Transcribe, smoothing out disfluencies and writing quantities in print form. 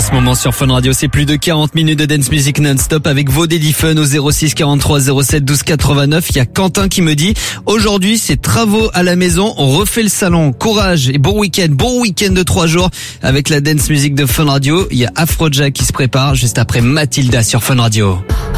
ce moment sur Fun Radio, c'est plus de 40 minutes de dance music non-stop avec vos Daily Fun au 06 43 07 12 89. Il y a Quentin qui me dit, aujourd'hui c'est travaux à la maison, on refait le salon. Courage et bon week-end de 3 jours avec la dance music de Fun Radio. Il y a Afrojack qui se prépare juste après Mathilda sur Fun Radio.